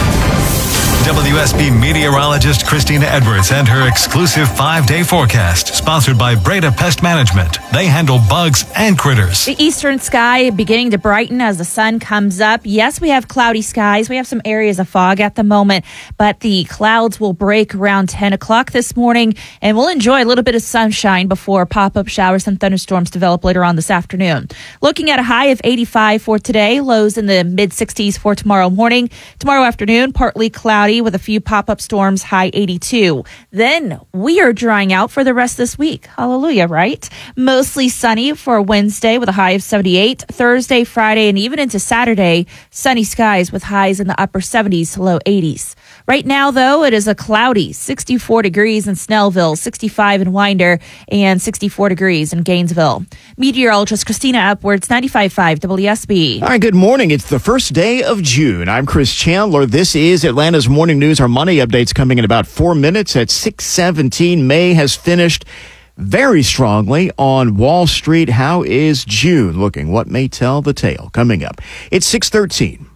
WSB meteorologist Christina Edwards and her exclusive 5-day forecast, sponsored by Breda Pest Management. They handle bugs and critters. The eastern sky beginning to brighten as the sun comes up. Yes, we have cloudy skies. We have some areas of fog at the moment, but the clouds will break around 10 o'clock this morning, and we'll enjoy a little bit of sunshine before pop-up showers and thunderstorms develop later on this afternoon. Looking at a high of 85 for today, lows in the mid-60s for tomorrow morning. Tomorrow afternoon, partly cloudy with a few pop-up storms, high 82. Then we are drying out for the rest of this week. Hallelujah, right? Mostly sunny for Wednesday with a high of 78. Thursday, Friday, and even into Saturday, sunny skies with highs in the upper 70s to low 80s. Right now, though, it is a cloudy 64 degrees in Snellville, 65 in Winder, and 64 degrees in Gainesville. Meteorologist Christina Edwards, 95.5 WSB. All right, good morning. It's the first day of June. I'm Chris Chandler. This is Atlanta's Morning News. Our money update's coming in about 4 minutes at 6:17. May has finished very strongly on Wall Street. How is June looking? What may tell the tale? Coming up. It's 6:13.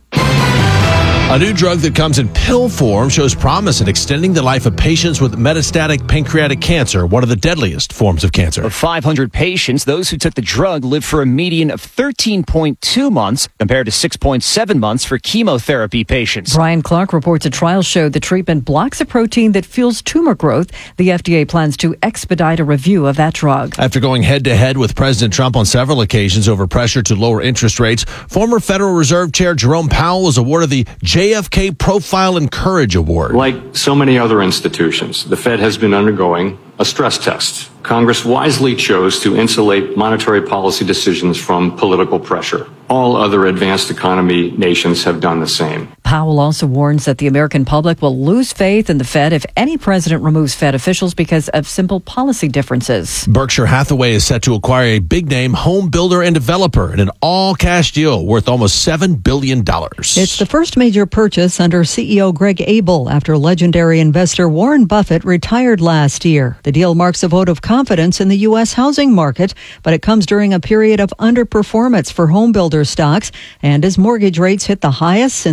A new drug that comes in pill form shows promise in extending the life of patients with metastatic pancreatic cancer, one of the deadliest forms of cancer. Of 500 patients, those who took the drug lived for a median of 13.2 months compared to 6.7 months for chemotherapy patients. Brian Clark reports a trial showed the treatment blocks a protein that fuels tumor growth. The FDA plans to expedite a review of that drug. After going head-to-head with President Trump on several occasions over pressure to lower interest rates, former Federal Reserve Chair Jerome Powell was awarded the JFK Profile and Courage Award. Like so many other institutions, the Fed has been undergoing a stress test. Congress wisely chose to insulate monetary policy decisions from political pressure. All other advanced economy nations have done the same. Powell also warns that the American public will lose faith in the Fed if any president removes Fed officials because of simple policy differences. Berkshire Hathaway is set to acquire a big-name home builder and developer in an all-cash deal worth almost $7 billion. It's the first major purchase under CEO Greg Abel after legendary investor Warren Buffett retired last year. The deal marks a vote of confidence in the U.S. housing market, but it comes during a period of underperformance for home builder stocks and as mortgage rates hit the highest since August.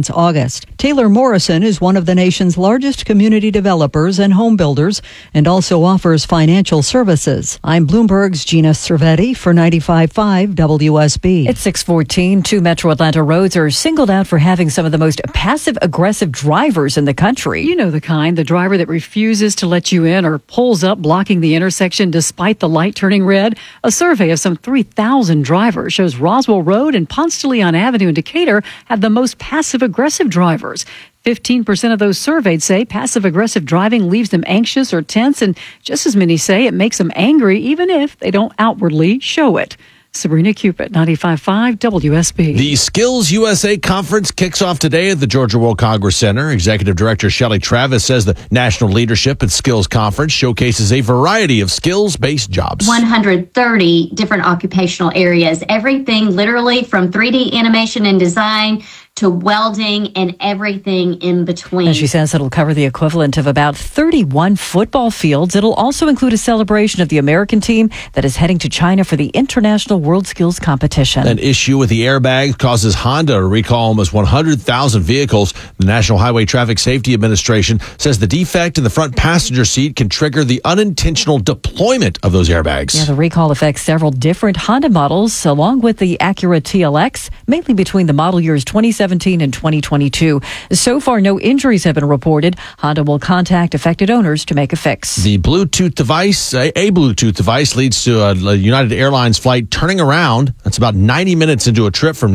August. Taylor Morrison is one of the nation's largest community developers and home builders and also offers financial services. I'm Bloomberg's Gina Cervetti for 95.5 WSB. It's 6:14. 2 Metro Atlanta roads are singled out for having some of the most passive-aggressive drivers in the country. You know the kind, the driver that refuses to let you in or pulls up blocking the intersection despite the light turning red. A survey of some 3,000 drivers shows Roswell Road and Ponce de Leon Avenue in Decatur have the most passive-aggressive drivers. 15% of those surveyed say passive-aggressive driving leaves them anxious or tense, and just as many say it makes them angry even if they don't outwardly show it. Sabrina Cupid, 95.5 WSB. The Skills USA Conference kicks off today at the Georgia World Congress Center. Executive Director Shelley Travis says the National Leadership and Skills Conference showcases a variety of skills-based jobs. 130 different occupational areas, everything literally from 3D animation and design to welding and everything in between. And she says it'll cover the equivalent of about 31 football fields. It'll also include a celebration of the American team that is heading to China for the International World Skills Competition. An issue with the airbag causes Honda to recall almost 100,000 vehicles. The National Highway Traffic Safety Administration says the defect in the front passenger seat can trigger the unintentional deployment of those airbags. Yeah, the recall affects several different Honda models, along with the Acura TLX, mainly between the model years 2017 and 2022. So far, no injuries have been reported. Honda will contact affected owners to make a fix. The Bluetooth device, a Bluetooth device leads to a United Airlines flight turning around. That's about 90 minutes into a trip from